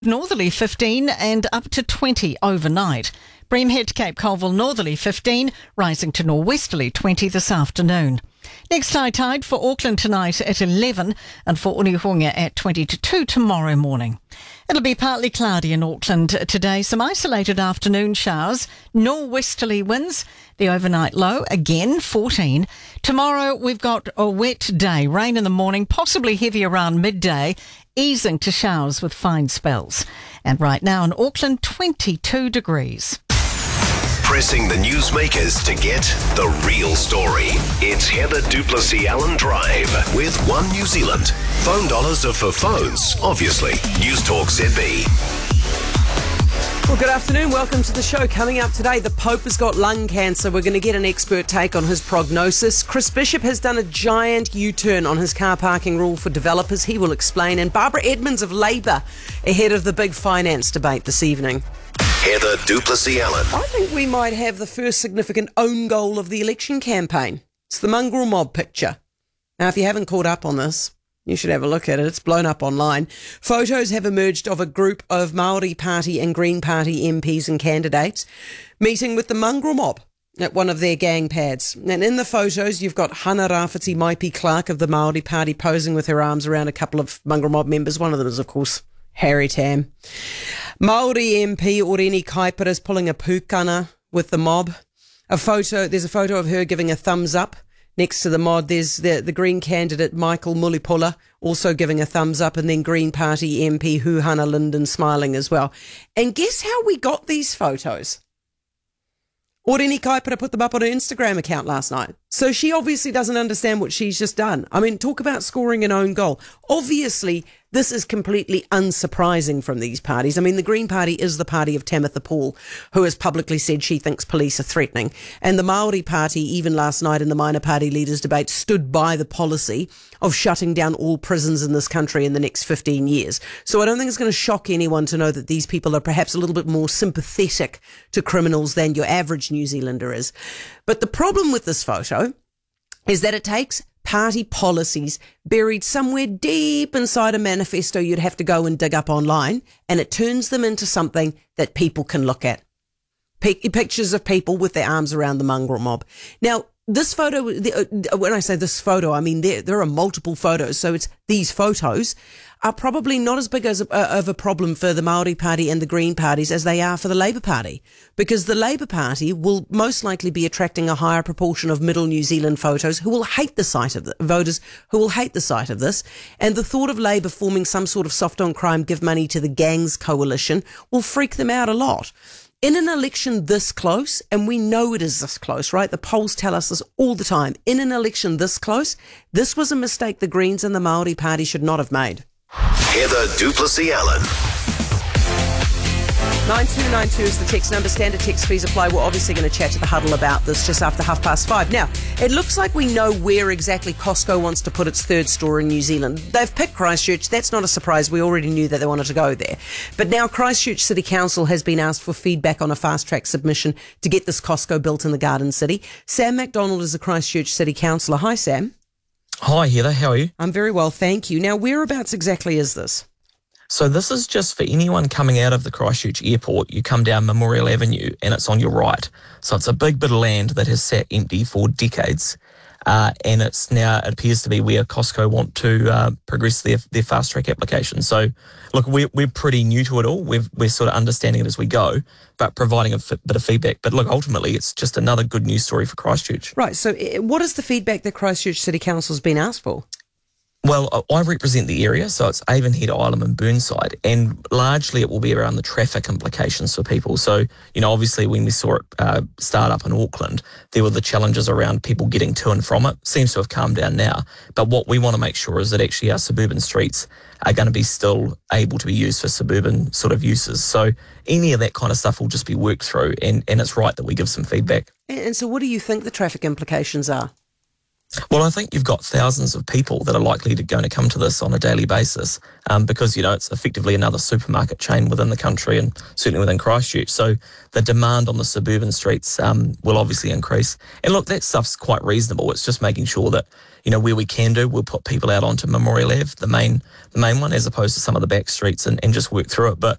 Northerly 15 and up to 20 overnight. Bream Head to Cape Colville northerly 15, rising to norwesterly 20 this afternoon. Next high tide for Auckland tonight at 11 and for Unihunga at 20 to 2 tomorrow morning. It'll be partly cloudy in Auckland today. Some isolated afternoon showers, norwesterly winds. The overnight low, again, 14. Tomorrow we've got a wet day, rain in the morning, possibly heavy around midday, easing to showers with fine spells. And right now in Auckland, 22 degrees. Pressing the newsmakers to get the real story. It's Heather Duplessis-Allen Drive with One New Zealand. Phone dollars are for phones, obviously. News Talk ZB. Well, good afternoon. Welcome to the show. Coming up today, the Pope has got lung cancer. We're going to get an expert take on his prognosis. Chris Bishop has done a giant U-turn on his car parking rule for developers. He will explain. And Barbara Edmonds of Labour ahead of the big finance debate this evening. Heather Duplessis-Allen. I think we might have the first significant own goal of the election campaign. It's the mongrel mob picture. Now, if you haven't caught up on this, you should have a look at it. It's blown up online. Photos have emerged of a group of Māori Party and Green Party MPs and candidates meeting with the mongrel mob at one of their gang pads. And in the photos, you've got Hana Rafiti Maipi Clark of the Māori Party posing with her arms around a couple of mongrel mob members. One of them is, of course, Harry Tam. Māori MP Oreni Kaipara is pulling a pūkana with the mob. There's a photo of her giving a thumbs up. Next to the mob, there's the Green candidate Michael Mulipula also giving a thumbs up, and then Green Party MP Huhana Linden smiling as well. And guess how we got these photos? Oreni Kaipara put them up on her Instagram account last night. So she obviously doesn't understand what she's just done. I mean, talk about scoring an own goal. Obviously, this is completely unsurprising from these parties. I mean, the Green Party is the party of Tamitha Paul, who has publicly said she thinks police are threatening. And the Māori Party, even last night in the minor party leaders debate, stood by the policy of shutting down all prisons in this country in the next 15 years. So I don't think it's going to shock anyone to know that these people are perhaps a little bit more sympathetic to criminals than your average New Zealander is. But the problem with this photo is that it takes party policies buried somewhere deep inside a manifesto you'd have to go and dig up online, and it turns them into something that people can look at. Pictures of people with their arms around the mongrel mob. Now, this photo, when I say this photo, I mean there are multiple photos, so it's these photos are probably not as big of a problem for the Māori Party and the Green parties as they are for the Labour Party, because the Labour Party will most likely be attracting a higher proportion of middle New Zealand voters who will hate the sight of this, and the thought of Labour forming some sort of soft on crime give money to the gangs coalition will freak them out a lot. In an election this close, and we know it is this close, right? The polls tell us this all the time. In an election this close, this was a mistake the Greens and the Māori Party should not have made. Heather Duplessis-Allen. 9292 is the text number. Standard text fees apply. We're obviously going to chat to the huddle about this just after 5:30. Now, it looks like we know where exactly Costco wants to put its third store in New Zealand. They've picked Christchurch. That's not a surprise. We already knew that they wanted to go there. But now Christchurch City Council has been asked for feedback on a fast-track submission to get this Costco built in the Garden City. Sam MacDonald is the Christchurch City Councillor. Hi, Sam. Hi, Heather. How are you? I'm very well, thank you. Now, whereabouts exactly is this? So this is just for anyone coming out of the Christchurch airport. You come down Memorial Avenue and it's on your right. So it's a big bit of land that has sat empty for decades. And it appears to be where Costco want to progress their fast-track application. So, look, we're pretty new to it all. We're sort of understanding it as we go, but providing a bit of feedback. But look, ultimately, it's just another good news story for Christchurch. Right, so what is the feedback that Christchurch City Council's been asked for? Well, I represent the area, so it's Avonhead, Ilam and Burnside, and largely it will be around the traffic implications for people. So, obviously when we saw it start up in Auckland, there were the challenges around people getting to and from it. Seems to have calmed down now. But what we want to make sure is that actually our suburban streets are going to be still able to be used for suburban sort of uses. So any of that kind of stuff will just be worked through, and it's right that we give some feedback. And so what do you think the traffic implications are? Well, I think you've got thousands of people that are likely going to come to this on a daily basis because, it's effectively another supermarket chain within the country and certainly within Christchurch. So the demand on the suburban streets will obviously increase. And look, that stuff's quite reasonable. It's just making sure that, where we can we'll put people out onto Memorial Ave, the main one, as opposed to some of the back streets and just work through it. But